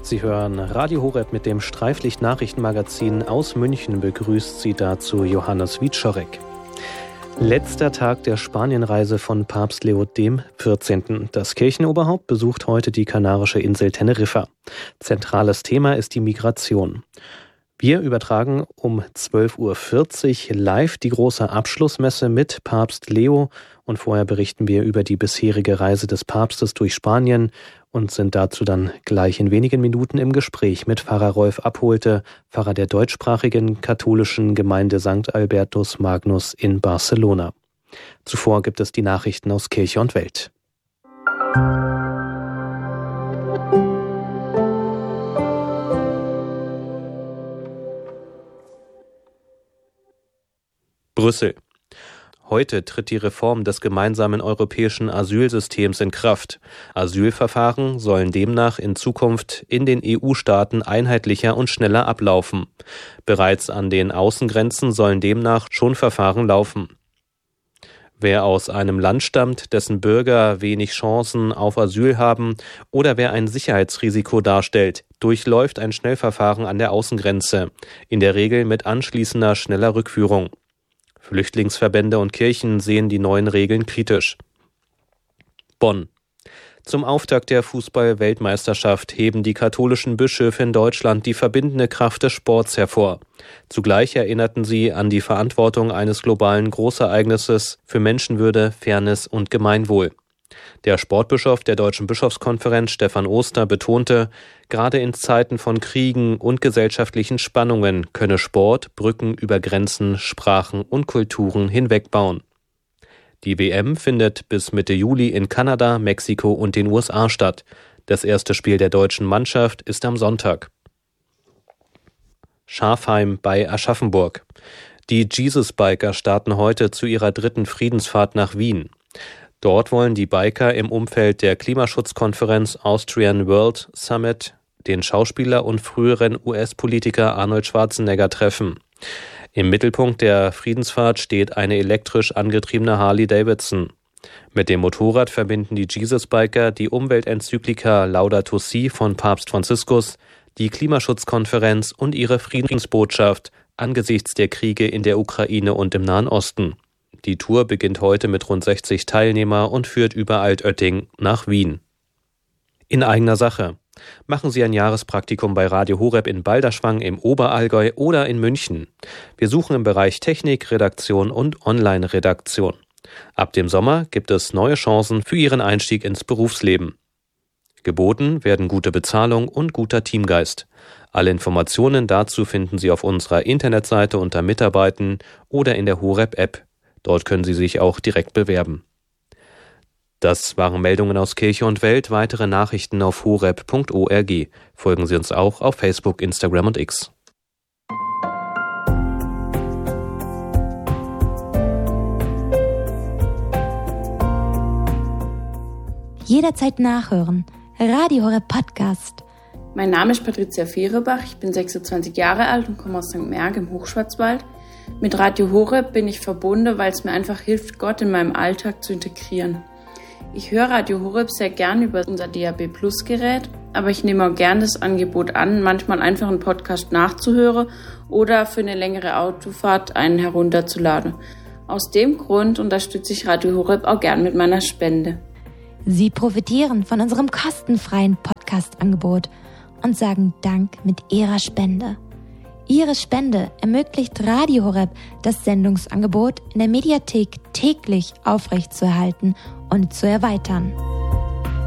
Sie hören Radio Horeb mit dem Streiflicht-Nachrichtenmagazin aus München. Begrüßt Sie dazu Johannes Wieczorek. Letzter Tag der Spanienreise von Papst Leo XIV. Das Kirchenoberhaupt besucht heute die kanarische Insel Teneriffa. Zentrales Thema ist die Migration. Wir übertragen um 12.40 Uhr live die große Abschlussmesse mit Papst Leo und vorher berichten wir über die bisherige Reise des Papstes durch Spanien und sind dazu dann gleich in wenigen Minuten im Gespräch mit Pfarrer Rolf Abholte, Pfarrer der deutschsprachigen katholischen Gemeinde St. Albertus Magnus in Barcelona. Zuvor gibt es die Nachrichten aus Kirche und Welt. Brüssel. Heute tritt die Reform des gemeinsamen europäischen Asylsystems in Kraft. Asylverfahren sollen demnach in Zukunft in den EU-Staaten einheitlicher und schneller ablaufen. Bereits an den Außengrenzen sollen demnach schon Verfahren laufen. Wer aus einem Land stammt, dessen Bürger wenig Chancen auf Asyl haben oder wer ein Sicherheitsrisiko darstellt, durchläuft ein Schnellverfahren an der Außengrenze, in der Regel mit anschließender schneller Rückführung. Flüchtlingsverbände und Kirchen sehen die neuen Regeln kritisch. Bonn. Zum Auftakt der Fußball-Weltmeisterschaft heben die katholischen Bischöfe in Deutschland die verbindende Kraft des Sports hervor. Zugleich erinnerten sie an die Verantwortung eines globalen Großereignisses für Menschenwürde, Fairness und Gemeinwohl. Der Sportbischof der Deutschen Bischofskonferenz, Stefan Oster, betonte, gerade in Zeiten von Kriegen und gesellschaftlichen Spannungen könne Sport Brücken über Grenzen, Sprachen und Kulturen hinwegbauen. Die WM findet bis Mitte Juli in Kanada, Mexiko und den USA statt. Das erste Spiel der deutschen Mannschaft ist am Sonntag. Schafheim bei Aschaffenburg. Die Jesus-Biker starten heute zu ihrer 3. Friedensfahrt nach Wien. Dort wollen die Biker im Umfeld der Klimaschutzkonferenz Austrian World Summit den Schauspieler und früheren US-Politiker Arnold Schwarzenegger treffen. Im Mittelpunkt der Friedensfahrt steht eine elektrisch angetriebene Harley-Davidson. Mit dem Motorrad verbinden die Jesus-Biker die Umweltenzyklika Laudato Si von Papst Franziskus, die Klimaschutzkonferenz und ihre Friedensbotschaft angesichts der Kriege in der Ukraine und im Nahen Osten. Die Tour beginnt heute mit rund 60 Teilnehmer und führt über Altötting nach Wien. In eigener Sache. Machen Sie ein Jahrespraktikum bei Radio Horeb in Balderschwang im Oberallgäu oder in München. Wir suchen im Bereich Technik, Redaktion und Online-Redaktion. Ab dem Sommer gibt es neue Chancen für Ihren Einstieg ins Berufsleben. Geboten werden gute Bezahlung und guter Teamgeist. Alle Informationen dazu finden Sie auf unserer Internetseite unter Mitarbeiten oder in der Horeb-App. Dort können Sie sich auch direkt bewerben. Das waren Meldungen aus Kirche und Welt. Weitere Nachrichten auf horeb.org. Folgen Sie uns auch auf Facebook, Instagram und X. Jederzeit nachhören. Radio Horeb Podcast. Mein Name ist Patricia Fehrebach. Ich bin 26 Jahre alt und komme aus St. Merg im Hochschwarzwald. Mit Radio Horeb bin ich verbunden, weil es mir einfach hilft, Gott in meinem Alltag zu integrieren. Ich höre Radio Horeb sehr gern über unser DAB-Plus-Gerät, aber ich nehme auch gern das Angebot an, manchmal einfach einen Podcast nachzuhören oder für eine längere Autofahrt einen herunterzuladen. Aus dem Grund unterstütze ich Radio Horeb auch gern mit meiner Spende. Sie profitieren von unserem kostenfreien Podcast-Angebot und sagen Dank mit Ihrer Spende. Ihre Spende ermöglicht Radio Horeb, das Sendungsangebot in der Mediathek täglich aufrechtzuerhalten und zu erweitern.